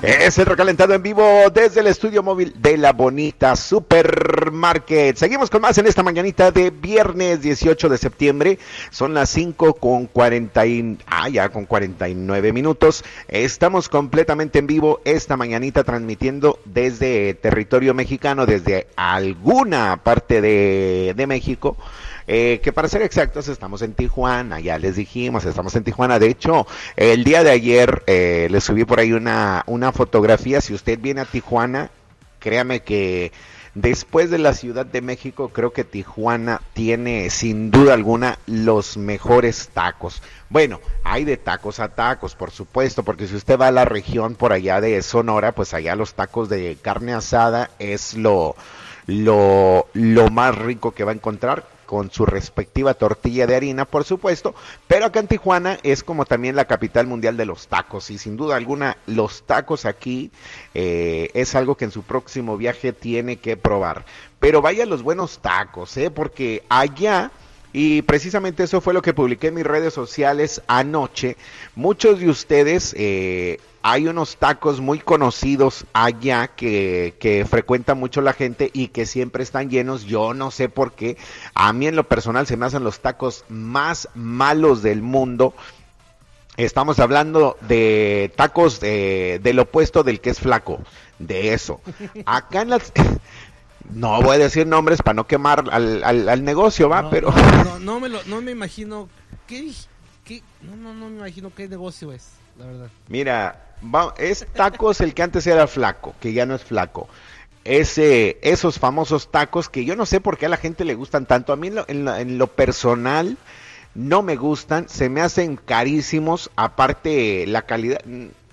Es el recalentado en vivo desde el estudio móvil de la Bonita Supermarket. Seguimos con más en esta mañanita de viernes 18 de septiembre. Son las 5:49 minutos. Estamos completamente en vivo esta mañanita transmitiendo desde territorio mexicano, desde alguna parte de México. Que para ser exactos estamos en Tijuana, ya les dijimos, estamos en Tijuana. De hecho, el día de ayer les subí por ahí una fotografía. Si usted viene a Tijuana, créame que después de la Ciudad de México, creo que Tijuana tiene sin duda alguna los mejores tacos. Bueno, hay de tacos a tacos, por supuesto, porque si usted va a la región por allá de Sonora, pues allá los tacos de carne asada es lo más rico que va a encontrar, con su respectiva tortilla de harina, por supuesto, pero acá en Tijuana es como también la capital mundial de los tacos, y sin duda alguna los tacos aquí es algo que en su próximo viaje tiene que probar. Pero vaya los buenos tacos, porque allá, y precisamente eso fue lo que publiqué en mis redes sociales anoche, muchos de ustedes, hay unos tacos muy conocidos allá que frecuenta mucho la gente y que siempre están llenos. Yo no sé por qué. A mí en lo personal se me hacen los tacos más malos del mundo. Estamos hablando de tacos del opuesto del que es flaco. De eso. Acá en las... No voy a decir nombres para no quemar al negocio, ¿va? No, pero... No me imagino... No me imagino qué negocio es, la verdad. Mira... es tacos el que antes era flaco, que ya no es flaco. Esos famosos tacos que yo no sé por qué a la gente le gustan tanto. A mí en lo personal no me gustan, se me hacen carísimos. Aparte la calidad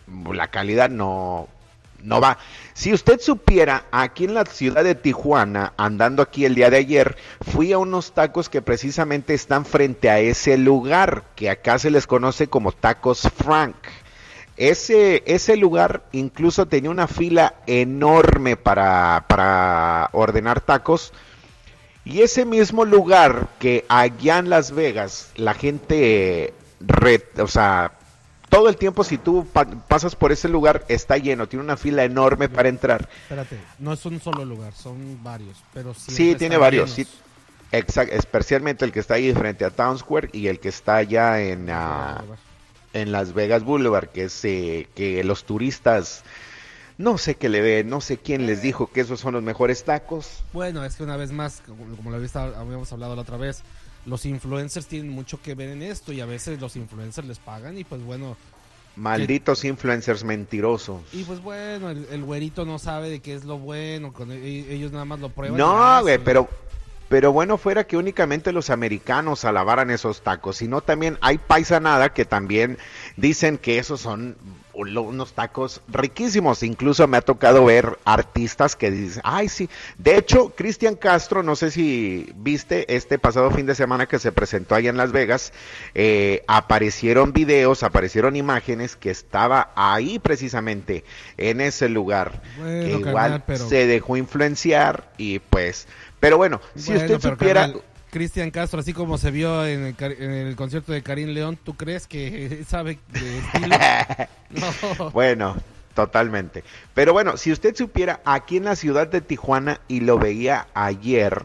no va. Si usted supiera, aquí en la ciudad de Tijuana, andando aquí el día de ayer, fui a unos tacos que precisamente están frente a ese lugar, que acá se les conoce como Tacos Frank. Ese lugar incluso tenía una fila enorme para ordenar tacos, y ese mismo lugar que allá en Las Vegas la gente, o sea, todo el tiempo si tú pasas por ese lugar está lleno, tiene una fila enorme para entrar. Espérate, no es un solo lugar, son varios, pero sí tiene varios, sí, especialmente el que está ahí frente a Town Square y el que está allá en Las Vegas Boulevard, que es que los turistas, no sé qué le ven, no sé quién les dijo que esos son los mejores tacos. Bueno, es que una vez más, como lo habíamos hablado la otra vez, los influencers tienen mucho que ver en esto, y a veces los influencers les pagan, y pues bueno... Malditos influencers mentirosos. Y pues bueno, el güerito no sabe de qué es lo bueno, ellos nada más lo prueban. No, güey, pero bueno fuera que únicamente los americanos alabaran esos tacos, sino también hay paisanada que también dicen que esos son unos tacos riquísimos. Incluso me ha tocado ver artistas que dicen, ay sí, de hecho Cristian Castro, no sé si viste este pasado fin de semana que se presentó allá en Las Vegas, aparecieron videos, aparecieron imágenes que estaba ahí precisamente en ese lugar, bueno, que igual se dejó influenciar y pues... Pero bueno, si usted supiera... Cristian Castro, así como se vio en el concierto de Karim León, ¿tú crees que sabe de estilo? No. Bueno, totalmente. Pero bueno, si usted supiera, aquí en la ciudad de Tijuana, y lo veía ayer,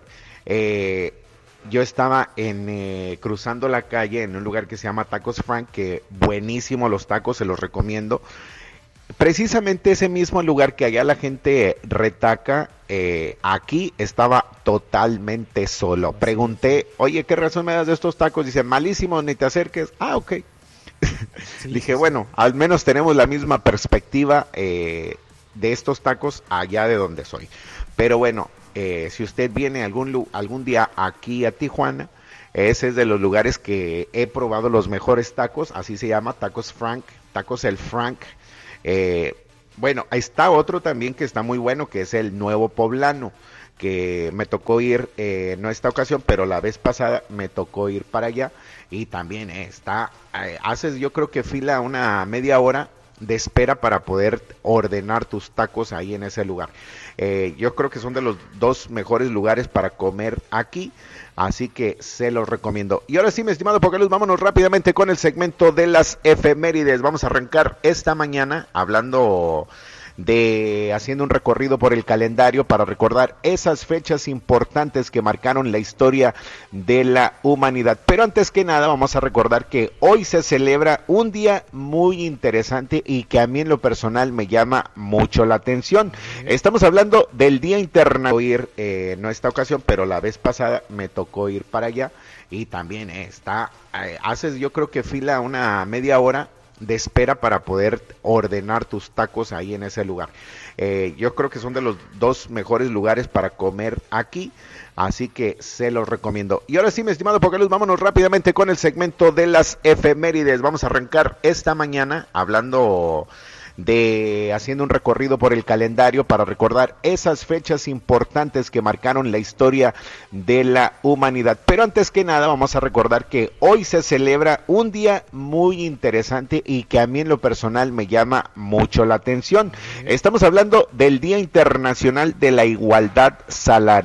yo estaba cruzando la calle en un lugar que se llama Tacos Frank, que buenísimo los tacos, se los recomiendo. Precisamente ese mismo lugar que allá la gente retaca, aquí estaba totalmente solo. Pregunté, oye, ¿qué razón me das de estos tacos? Dice, malísimo, ni te acerques. Ah, ok. Sí, dije, sí. Bueno, al menos tenemos la misma perspectiva de estos tacos allá de donde soy. Pero bueno, si usted viene algún día aquí a Tijuana, ese es de los lugares que he probado los mejores tacos, así se llama, Tacos Frank, Tacos El Frank. Bueno, está otro también que está muy bueno, que es el Nuevo Poblano, que me tocó ir, no esta ocasión, pero la vez pasada me tocó ir para allá, y también haces yo creo que fila una media hora, de espera para poder ordenar tus tacos ahí en ese lugar. Yo creo que son de los dos mejores lugares para comer aquí, así que se los recomiendo. Y ahora sí, mi estimado Pokeluz, vámonos rápidamente con el segmento de las efemérides. Vamos a arrancar esta mañana hablando haciendo un recorrido por el calendario para recordar esas fechas importantes que marcaron la historia de la humanidad. Pero antes que nada vamos a recordar que hoy se celebra un día muy interesante y que a mí en lo personal me llama mucho la atención. Estamos hablando del Día Internacional. No esta ocasión, pero la vez pasada me tocó ir para allá y también haces yo creo que fila una media hora de espera para poder ordenar tus tacos ahí en ese lugar. Yo creo que son de los dos mejores lugares para comer aquí, así que se los recomiendo. Y ahora sí, mi estimado Pokeluz, vámonos rápidamente con el segmento de las efemérides. Vamos a arrancar esta mañana hablando haciendo un recorrido por el calendario para recordar esas fechas importantes que marcaron la historia de la humanidad. Pero antes que nada vamos a recordar que hoy se celebra un día muy interesante y que a mí en lo personal me llama mucho la atención. Estamos hablando del Día Internacional de la Igualdad Salarial.